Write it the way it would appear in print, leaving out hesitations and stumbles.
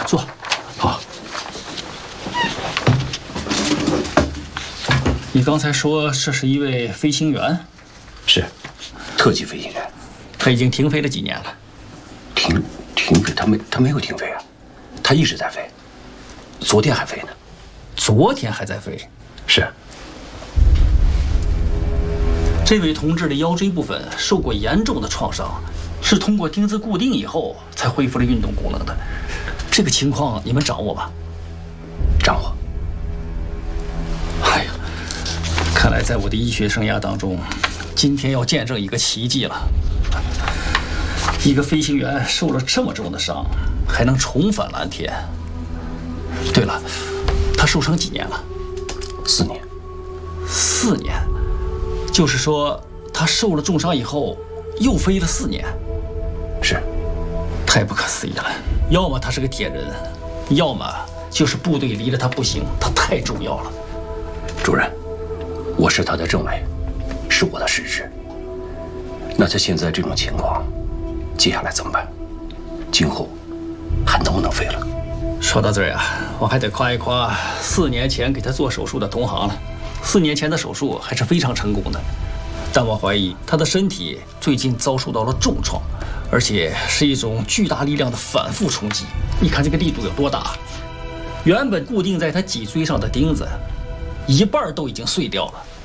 坐。 好。 你刚才说这是一位飞行员？ 是，特级飞行员。 他已经停飞了几年了？ 停飞？他没有停飞啊，他一直在飞，昨天还飞呢。 昨天还在飞？ 是。 这位同志的腰椎部分受过严重的创伤，是通过钉子固定以后才恢复了运动功能的。这个情况你们掌握吧？ 掌握。 哎呀，看来在我的医学生涯当中，今天要见证一个奇迹了。一个飞行员受了这么重的伤，还能重返蓝天。对了，他受伤几年了 ？4年。 4年，就是说他受了重伤以后又飞了4年。 是。 太不可思议了。要么他是个铁人，要么就是部队离了他不行，他太重要了。 主任，我是他的政委，是我的失职。那他现在这种情况，接下来怎么办？今后还能不能飞了？ 说到这儿呀，我还得夸一夸4年前给他做手术的同行了。4年前的手术还是非常成功的，但我怀疑他的身体最近遭受到了重创，而且是一种巨大力量的反复冲击。你看这个力度有多大？原本固定在他脊椎上的钉子，一半都已经碎掉了。